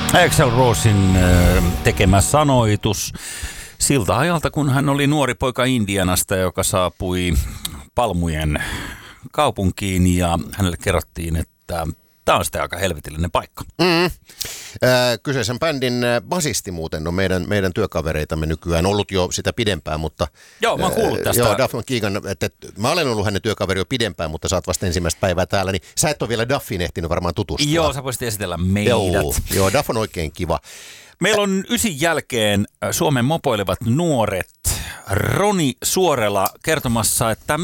Axl Rosen tekemä sanoitus siltä ajalta, kun hän oli nuori poika Indianasta, joka saapui Palmujen kaupunkiin ja hänelle kerrottiin, että tämä on sitten aika helvetillinen paikka. Kyseisen bändin basisti muuten on meidän työkavereitamme nykyään, ollut jo sitä pidempään, mutta... Joo, mä oon kuullut tästä. Joo, Duff McKagan, että mä olen ollut hänen työkaveri jo pidempään, mutta sä oot vasta ensimmäistä päivää täällä, niin sä et ole vielä Duffiin ehtinyt varmaan tutustua. Joo, sä voisit esitellä meidät. Joo, Duff on oikein kiva. Meillä on 9 jälkeen Suomen mopoilevat nuoret Roni Suorela kertomassa, että